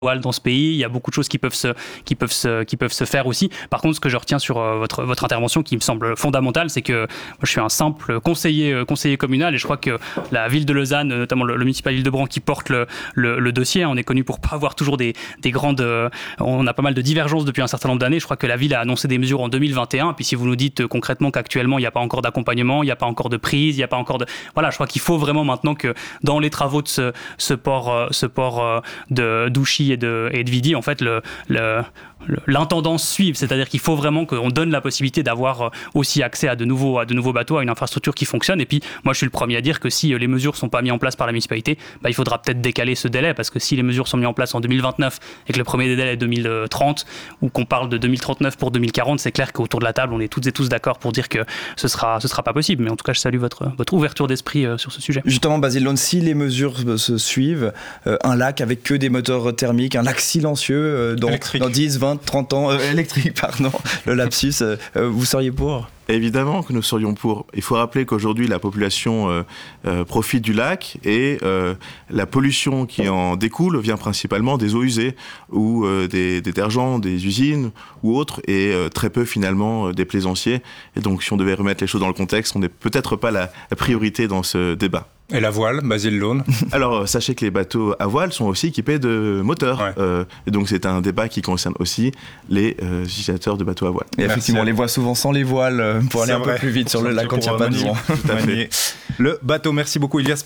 dans ce pays, il y a beaucoup de choses qui peuvent se faire aussi. Par contre, ce que je retiens sur votre intervention qui me semble fondamentale, c'est que moi, je suis un simple conseiller communal et je crois que la ville de Lausanne, notamment le municipal Île-de-Bran qui porte le dossier, on est connu pour pas avoir toujours des grandes... on a pas mal de divergences depuis un certain nombre d'années. Je crois que la ville a annoncé des mesures en 2021. Puis si vous nous dites concrètement qu'actuellement, il n'y a pas encore d'accompagnement, il n'y a pas encore de prise, il n'y a pas encore de... Voilà, je crois qu'il faut vraiment maintenant que dans les travaux de ce port d'Ouchy et de Vidi, en fait, l'intendance suive, c'est-à-dire qu'il faut vraiment qu'on donne la possibilité d'avoir aussi accès à de nouveaux bateaux, à une infrastructure qui fonctionne. Et puis, moi, je suis le premier à dire que si les mesures ne sont pas mises en place par la municipalité, il faudra peut-être décaler ce délai, parce que si les mesures sont mises en place en 2029 et que le premier délai est 2030, ou qu'on parle de 2039 pour 2040, c'est clair qu'autour de la table, on est toutes et tous d'accord pour dire que ce sera pas possible. Mais en tout cas, je salue votre ouverture d'esprit sur ce sujet. Justement, Basile Lone, si les mesures se suivent, un lac avec que des moteurs thermiques, un lac silencieux dans 10, 20, 30 ans, électrique, pardon, le lapsus, vous seriez pour ? Évidemment que nous serions pour. Il faut rappeler qu'aujourd'hui, la population profite du lac et la pollution qui en découle vient principalement des eaux usées ou des détergents, des usines ou autres, et très peu finalement des plaisanciers. Et donc, si on devait remettre les choses dans le contexte, on n'est peut-être pas la priorité dans ce débat. Et la voile, Basile Lone ? Alors, sachez que les bateaux à voile sont aussi équipés de moteurs. Ouais. Et donc, c'est un débat qui concerne aussi les utilisateurs de bateaux à voile. Et effectivement, on les voit souvent sans les voiles pour aller un peu plus vite sur le lac quand il n'y a pas de vent. Tout à fait. Le bateau, merci beaucoup. Ilias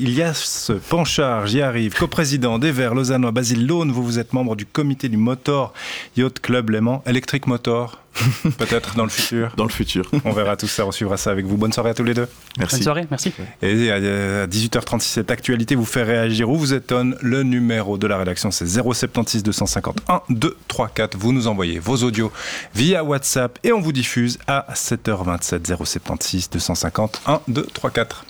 Panchard, j'y arrive, coprésident des Verts lausannois. Basile Lone, vous êtes membre du comité du Motor Yacht Club Léman. Electric Motor, peut-être dans le futur. Dans le futur. On verra tout ça, on suivra ça avec vous. Bonne soirée à tous les deux. Merci. Bonne soirée, merci. Et à 18h36, cette actualité vous fait réagir ou vous étonne. Le numéro de la rédaction, c'est 076 250 1 2 3 4. Vous nous envoyez vos audios via WhatsApp et on vous diffuse à 7h27 076 250 1 2 3 4.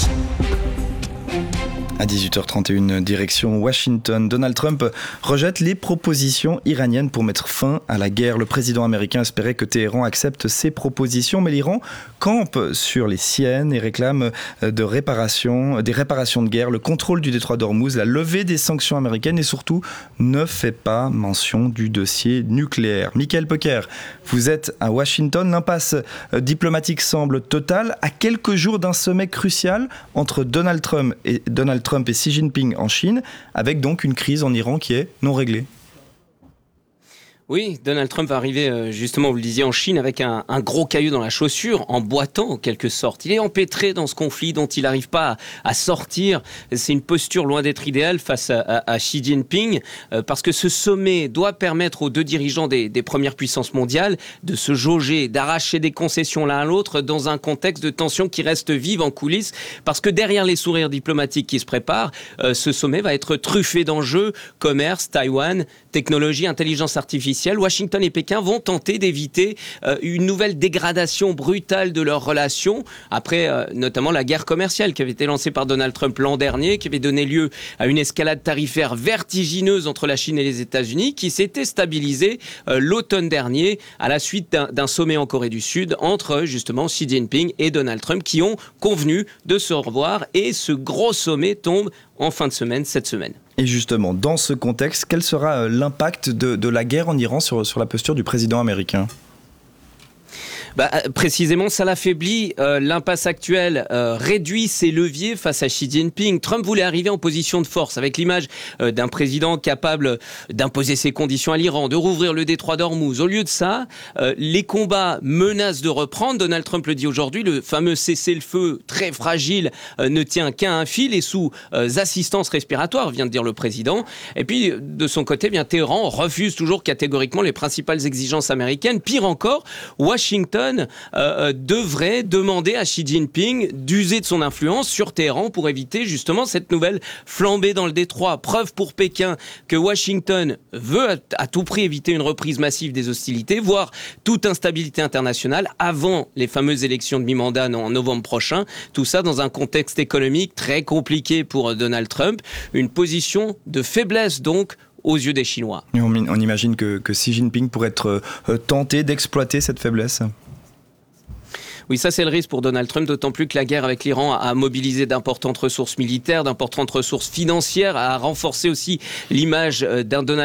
À 18h31, direction Washington. Donald Trump rejette les propositions iraniennes pour mettre fin à la guerre. Le président américain espérait que Téhéran accepte ses propositions, mais l'Iran campe sur les siennes et réclame des réparations de guerre, le contrôle du détroit d'Ormuz, la levée des sanctions américaines et surtout ne fait pas mention du dossier nucléaire. Michael Pecker, vous êtes à Washington. L'impasse diplomatique semble totale à quelques jours d'un sommet crucial entre Donald Trump et Xi Jinping en Chine, avec donc une crise en Iran qui est non réglée. Oui, Donald Trump va arriver, justement, vous le disiez, en Chine avec un gros caillou dans la chaussure, en boitant en quelque sorte. Il est empêtré dans ce conflit dont il n'arrive pas à sortir. C'est une posture loin d'être idéale face à Xi Jinping, parce que ce sommet doit permettre aux deux dirigeants des premières puissances mondiales de se jauger, d'arracher des concessions l'un à l'autre dans un contexte de tension qui reste vive en coulisses, parce que derrière les sourires diplomatiques qui se préparent, ce sommet va être truffé d'enjeux, commerce, Taïwan, technologie, intelligence artificielle. Washington et Pékin vont tenter d'éviter une nouvelle dégradation brutale de leurs relations, après notamment la guerre commerciale qui avait été lancée par Donald Trump l'an dernier, qui avait donné lieu à une escalade tarifaire vertigineuse entre la Chine et les États-Unis, qui s'était stabilisée l'automne dernier à la suite d'un sommet en Corée du Sud entre justement Xi Jinping et Donald Trump, qui ont convenu de se revoir, et ce gros sommet tombe en fin de semaine, cette semaine. Et justement, dans ce contexte, quel sera l'impact de la guerre en Iran sur la posture du président américain ? Précisément, ça l'affaiblit. L'impasse actuelle réduit ses leviers face à Xi Jinping. Trump voulait arriver en position de force avec l'image d'un président capable d'imposer ses conditions à l'Iran, de rouvrir le détroit d'Ormuz. Au lieu de ça, les combats menacent de reprendre. Donald Trump le dit aujourd'hui, le fameux cessez-le-feu très fragile ne tient qu'à un fil et sous assistance respiratoire, vient de dire le président. Et puis, de son côté, Téhéran refuse toujours catégoriquement les principales exigences américaines. Pire encore, Washington devrait demander à Xi Jinping d'user de son influence sur Téhéran pour éviter justement cette nouvelle flambée dans le détroit. Preuve pour Pékin que Washington veut à tout prix éviter une reprise massive des hostilités, voire toute instabilité internationale avant les fameuses élections de mi-mandat en novembre prochain. Tout ça dans un contexte économique très compliqué pour Donald Trump. Une position de faiblesse donc aux yeux des Chinois. On imagine que Xi Jinping pourrait être tenté d'exploiter cette faiblesse. Oui, ça c'est le risque pour Donald Trump, d'autant plus que la guerre avec l'Iran a mobilisé d'importantes ressources militaires, d'importantes ressources financières, a renforcé aussi l'image d'un Donald